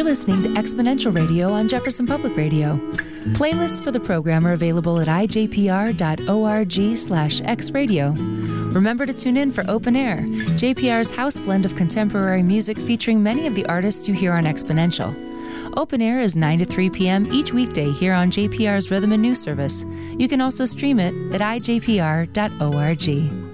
You're listening to Exponential Radio on Jefferson Public Radio. Playlists for the program are available at ijpr.org/xradio. Remember to tune in for Open Air, JPR's house blend of contemporary music featuring many of the artists you hear on Exponential. Open Air is 9 to 3 p.m. each weekday here on JPR's Rhythm and News Service. You can also stream it at ijpr.org.